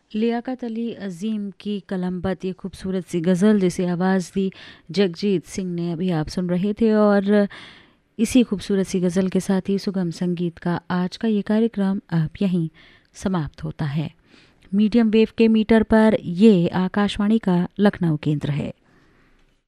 लियाकत अली अजीम की कलमबत, ये खूबसूरत सी गज़ल जिसे आवाज़ दी जगजीत सिंह ने, अभी आप सुन रहे थे। और इसी खूबसूरत सी गज़ल के साथ ही सुगम संगीत का आज का ये कार्यक्रम अब यहीं समाप्त होता है। मीडियम वेव के मीटर पर ये आकाशवाणी का लखनऊ केंद्र है।